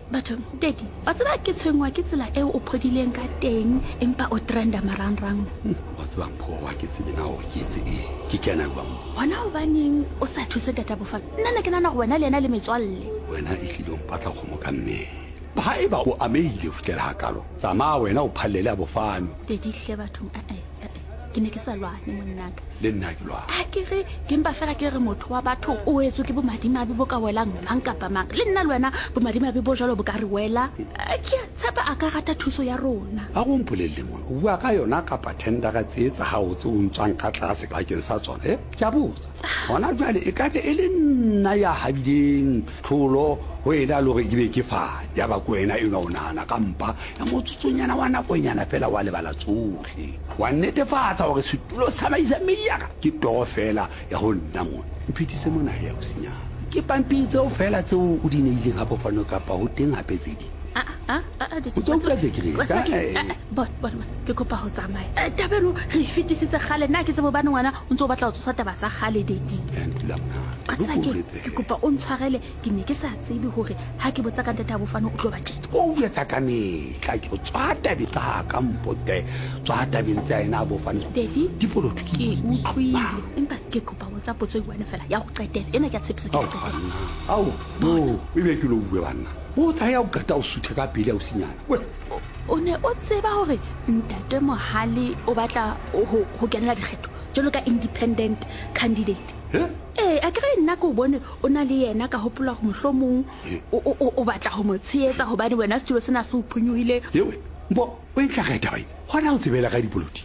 batho Daddy wa tseba ke tshwengwa ke tsela eo o phodileng ka teng empa o trenda marangrang wa tsebang pho wa ke tsebe na o ke etse ke kena ba mo wena o baneng o sa thuse tata bofana nna ne ke nana go wena le ena le metswalle wena e tlile o mpatla go mo ka mme ba eba o ameile go tlela hakalo tsamaya wena o phallele a bofano Daddy hle bathong ke ne ke sa lwane monnaka le nna ke lwa a ke re ke mpa fela ke re motho wa batho o etswe ke bomadimabe bo ka welang mang kapa mang le nna le wena bomadimabe bo jalo bo ka re wela ke tshepa a ka rata thuso ya rona a go mpolelle mona o bua ka yona kapa tendera tse tsa hao tse o ntswang ka tlase bakeng sa tsona ke a botsa gona jwale e ka be e le nna ya habileng tlholo go ena le gore ke be ke fa ya ba ko wena e no o nagana ka mpa ya motsotsonyana wa nakonyana fela wa lebala tsotlhe wa netefatsa gore setulo tsamaisa meyaka ke toro fela ya go nna mona mphethise mona ya go senyana ke pampiri tseo fela tseo o di neileng ga bofano kapa go teng gape tse ding ke kopa go tsamaya tabeno re fetisitse gale nna ke tse bobane ngwana o ntse o batla go tsosa taba tsa gale Daddy ke kopa o ntshwarele ke ne ke sa tsebe gore ha ke botsa ka ntata bofano o tlo ba tjena o etsa ka metla ke tswa tabe tsa ka mpote tswa tabeng tsa ena bofano Daddy dipolotiki ke utlwile empa ke kopa go tsa potso e fela ya go qetela ena ke a tshepisa ke qetela au no e be ke lo bua banna o tla ya o kata o suthe ka pele ya o senyana o ne o tseba gore ntate Mohale o batla go kenela dikgetho jalo ka independent candidate a ke re nna ke o bone o na le yena ka hopola go mohlomong o batla go mo tsheetsa gobane wena setulo sena se o phonyohile yewe mbo o e tla gaeta bai gona o tsebela ka dipoloti